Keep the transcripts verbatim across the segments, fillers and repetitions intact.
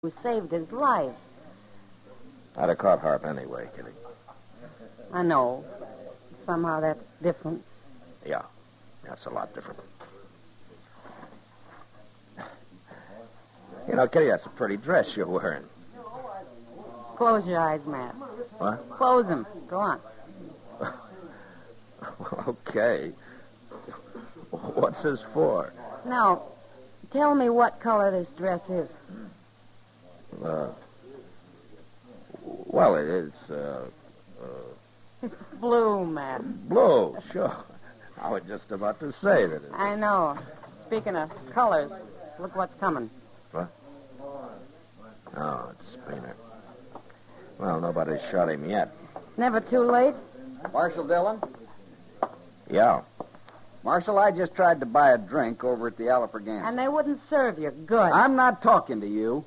who saved his life. I'd have caught Harp anyway, Kitty. I know. Somehow that's different. Yeah, that's a lot different. You know, Kitty, that's a pretty dress you're wearing. Close your eyes, Matt. What? Close them. Go on. Okay. What's this for? Now, tell me what color this dress is. Uh, well, it is, uh, uh... It's blue, Matt. Blue, sure. I was just about to say that it I know. Speaking of colors, look what's coming. What? Oh, it's Spooner. Well, nobody's shot him yet. Never too late? Marshal Dillon? Yeah. Marshal, I just tried to buy a drink over at the Alfragan. And they wouldn't serve you. Good. I'm not talking to you.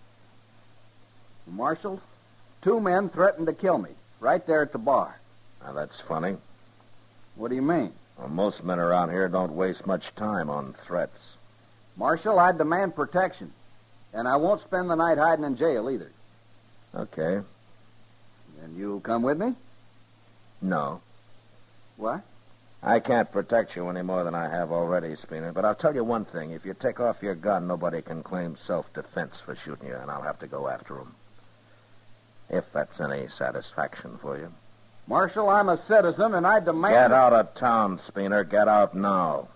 Marshal, two men threatened to kill me right there at the bar. Now, that's funny. What do you mean? Well, most men around here don't waste much time on threats. Marshal, I demand protection. And I won't spend the night hiding in jail either. Okay. And you'll come with me? No. What? I can't protect you any more than I have already, Spooner. But I'll tell you one thing. If you take off your gun, nobody can claim self-defense for shooting you, and I'll have to go after them. If that's any satisfaction for you. Marshal, I'm a citizen, and I demand... Get out of town, Spooner. Get out now.